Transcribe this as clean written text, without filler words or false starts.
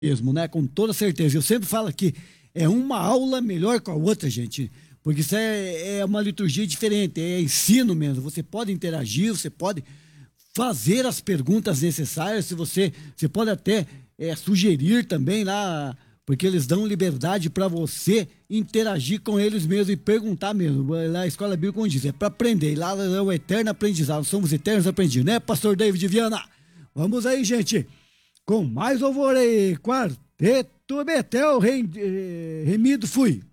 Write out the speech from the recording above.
mesmo, né? Com toda certeza. Eu sempre falo que é uma aula melhor que a outra, gente. Porque isso é uma liturgia diferente, é ensino mesmo. Você pode interagir, você pode fazer as perguntas necessárias, se você pode até sugerir também lá, porque eles dão liberdade para você interagir com eles mesmo e perguntar mesmo. Lá a Escola Bíblica, como diz, é para aprender. Lá é o eterno aprendizado, somos eternos aprendidos, né, Pastor David Viana? Vamos aí, gente, com mais louvor aí, Quarteto Betel, Remido Fui.